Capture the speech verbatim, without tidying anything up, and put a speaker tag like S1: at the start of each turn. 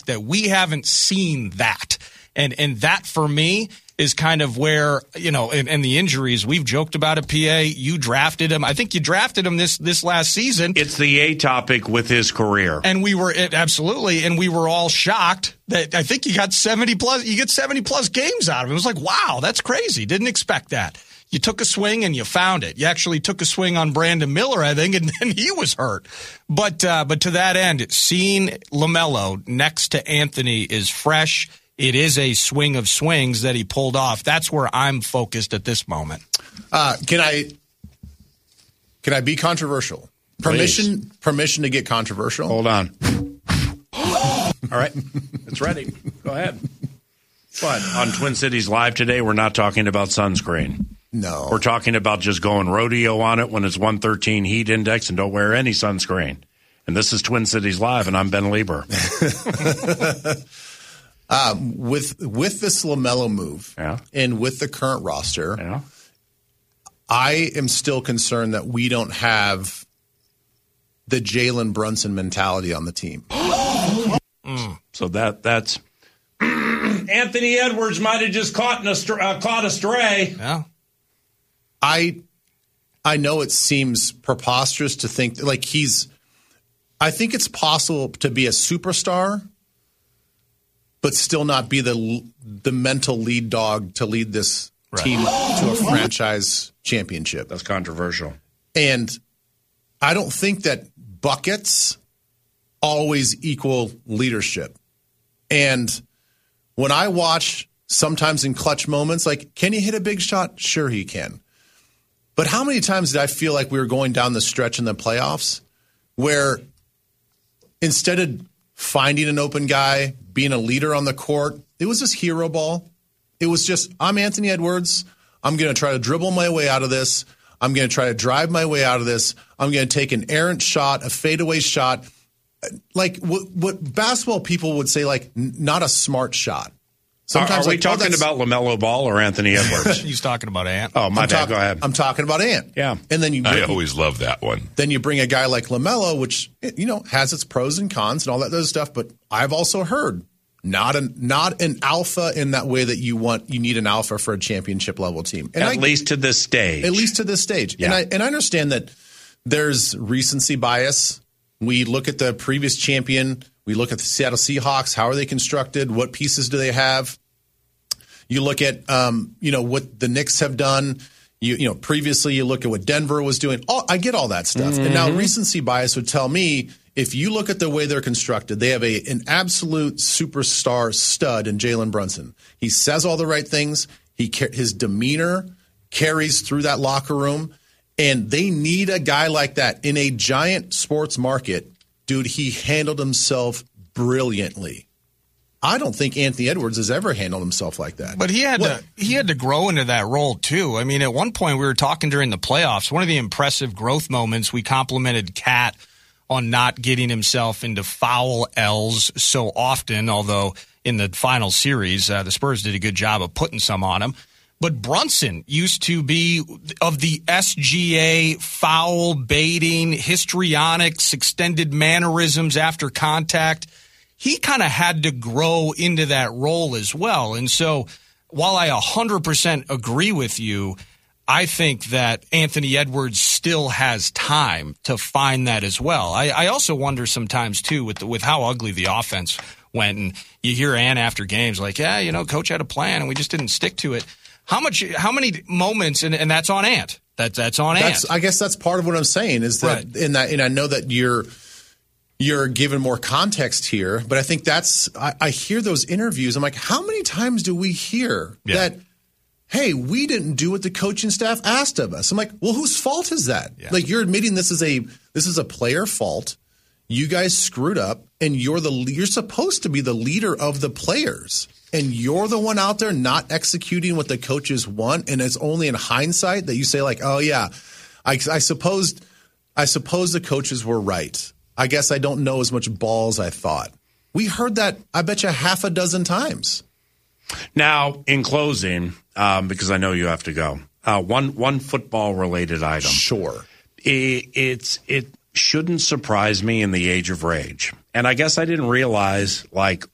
S1: fact that we haven't seen that. And and that, for me, is kind of where, you know, and, and the injuries, we've joked about it, P A. You drafted him. I think you drafted him this this last season.
S2: It's the A topic with his career.
S1: And we were, it, absolutely, and we were all shocked that I think you got seventy plus, you get seventy plus games out of him. It was like, wow, that's crazy. Didn't expect that. You took a swing and you found it. You actually took a swing on Brandon Miller, I think, and then he was hurt. But, uh, but to that end, seeing LaMelo next to Anthony is fresh. It is a swing of swings that he pulled off. That's where I'm focused at this moment.
S3: Uh, can I can I be controversial? Permission Please. Permission to get controversial?
S2: Hold on. All right. It's ready. Go ahead. But on Twin Cities Live today, we're not talking about sunscreen.
S3: No.
S2: We're talking about just going rodeo on it when it's one thirteen heat index and don't wear any sunscreen. And this is Twin Cities Live, and I'm Ben Lieber.
S3: Um, with with this LaMelo move
S2: yeah.
S3: and with the current roster,
S2: yeah.
S3: I am still concerned that we don't have the Jalen Brunson mentality on the team.
S2: mm. So that that's Anthony Edwards might have just caught an astray, uh, caught a stray.
S1: Yeah.
S3: I I know it seems preposterous to think like he's. I think it's possible to be a superstar, but still not be the the mental lead dog to lead this right. team to a franchise championship.
S2: That's controversial.
S3: And I don't think that buckets always equal leadership. And when I watch sometimes in clutch moments, like, can he hit a big shot? Sure he can. But how many times did I feel like we were going down the stretch in the playoffs where instead of finding an open guy, being a leader on the court, it was just hero ball. It was just, I'm Anthony Edwards. I'm going to try to dribble my way out of this. I'm going to try to drive my way out of this. I'm going to take an errant shot, a fadeaway shot. Like what, what basketball people would say, like, n- not a smart shot.
S2: Sometimes are, are we
S3: like,
S2: talking
S3: oh,
S2: about LaMelo Ball or Anthony Edwards?
S1: He's talking about Ant.
S2: Oh, my
S3: I'm
S2: bad.
S3: Talk-
S2: Go ahead.
S3: I'm talking about Ant.
S2: Yeah.
S3: And then you
S4: I
S3: bring,
S4: always love that one.
S3: Then you bring a guy like LaMelo, which, you know, has its pros and cons and all that other stuff. But I've also heard not an not an alpha in that way that you want. You need an alpha for a championship level team. And
S2: at
S3: I,
S2: least to this stage.
S3: At least to this stage.
S2: Yeah.
S3: And I and I understand that there's recency bias. We look at the previous champion. We look at the Seattle Seahawks. How are they constructed? What pieces do they have? You look at, um, you know, what the Knicks have done. You, you know, previously you look at what Denver was doing. All, I get all that stuff. Mm-hmm. And now recency bias would tell me if you look at the way they're constructed, they have a an absolute superstar stud in Jalen Brunson. He says all the right things. He his demeanor carries through that locker room, and they need a guy like that in a giant sports market. Dude, he handled himself brilliantly. I don't think Anthony Edwards has ever handled himself like that.
S1: But he had
S3: what?
S1: to he had to grow into that role too. I mean, at one point we were talking during the playoffs. One of the impressive growth moments, we complimented Cat on not getting himself into foul L's so often. Although in the final series, uh, the Spurs did a good job of putting some on him. But Brunson used to be of the S G A foul baiting, histrionics, extended mannerisms after contact. He kind of had to grow into that role as well. And so while I one hundred percent agree with you, I think that Anthony Edwards still has time to find that as well. I, I also wonder sometimes, too, with the, with how ugly the offense went. And you hear Ant after games like, yeah, you know, coach had a plan and we just didn't stick to it. How much? How many moments? And, and that's on Ant. That, that's on
S3: that's,
S1: Ant.
S3: I guess that's part of what I'm saying is that,
S1: right.
S3: in that, and I know that you're you're given more context here, but I think that's I, I hear those interviews. I'm like, how many times do we hear yeah. that? Hey, we didn't do what the coaching staff asked of us. I'm like, well, whose fault is that? Yeah. Like, you're admitting this is a this is a player fault. You guys screwed up, and you're the you're supposed to be the leader of the players. And you're the one out there not executing what the coaches want, and it's only in hindsight that you say, like, oh yeah, I, I suppose I suppose the coaches were right. I guess I don't know as much ball as I thought. We heard that, I bet you, half a dozen times.
S2: Now, in closing, um, because I know you have to go, uh, one one football related item.
S3: Sure,
S2: it, it's it shouldn't surprise me in the age of rage, and I guess I didn't realize like